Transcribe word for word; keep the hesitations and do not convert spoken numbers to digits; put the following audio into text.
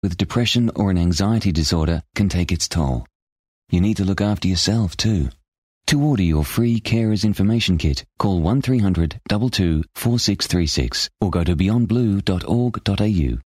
with depression or an anxiety disorder can take its toll. You need to look after yourself too. To order your free Carers Information Kit, call one three hundred, two two, four six three six or go to beyond blue dot org dot a u.